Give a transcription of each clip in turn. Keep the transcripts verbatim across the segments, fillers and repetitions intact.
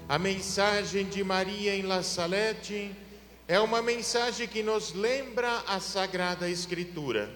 A mensagem de Maria em La Salette é uma mensagem que nos lembra a Sagrada Escritura.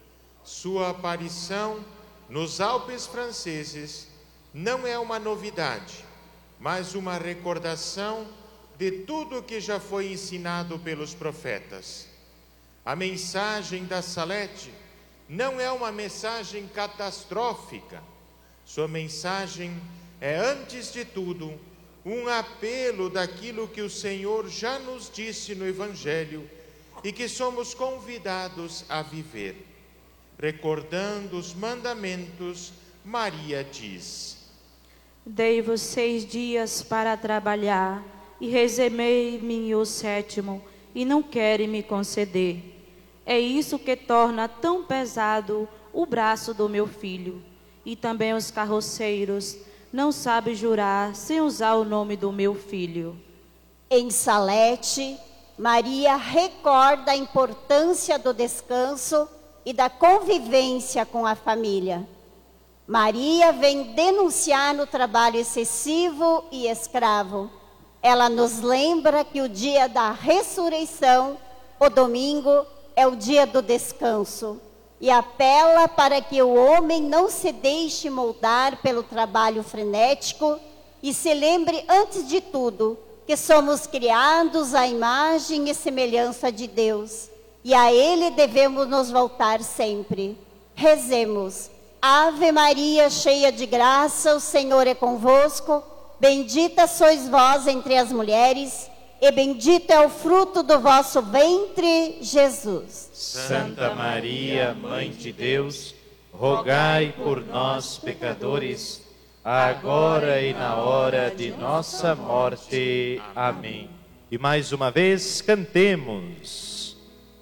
Sua aparição nos Alpes franceses não é uma novidade, mas uma recordação de tudo que já foi ensinado pelos profetas. A mensagem da Salete não é uma mensagem catastrófica. Sua mensagem é, antes de tudo, um apelo daquilo que o Senhor já nos disse no Evangelho e que somos convidados a viver. Recordando os mandamentos, Maria diz: Dei-vos seis dias para trabalhar e reservei-me o sétimo e não querem me conceder. É isso que torna tão pesado o braço do meu filho. E também os carroceiros não sabem jurar sem usar o nome do meu filho. Em Salete, Maria recorda a importância do descanso e da convivência com a família. Maria vem denunciar o trabalho excessivo e escravo. Ela nos lembra que o dia da ressurreição, o domingo, é o dia do descanso. E apela para que o homem não se deixe moldar pelo trabalho frenético e se lembre, antes de tudo, que somos criados à imagem e semelhança de Deus. E a Ele devemos nos voltar sempre. Rezemos. Ave Maria, cheia de graça, o Senhor é convosco. Bendita sois vós entre as mulheres, e bendito é o fruto do vosso ventre, Jesus. Santa Maria, Mãe de Deus, rogai por nós, pecadores, agora e na hora de nossa morte. Amém. E mais uma vez cantemos.